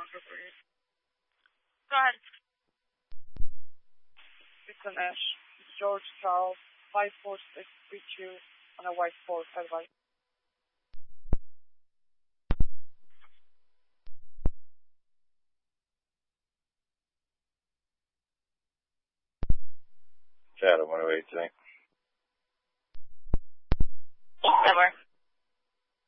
Go ahead. It's an Ash. It's George Charles, 54632 on a white board. Bye-bye. Shadow 108 tank. Over.